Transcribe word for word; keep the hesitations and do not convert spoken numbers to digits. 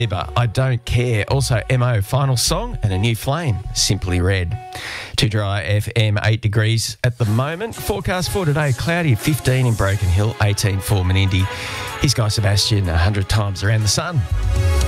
But I don't care. Also, M O, final song and a new flame, Simply Red. Too Dry F M, eight degrees at the moment. Forecast for today, cloudy, fifteen in Broken Hill, eighteen for Menindee. Here's Guy Sebastian, one hundred times around the sun.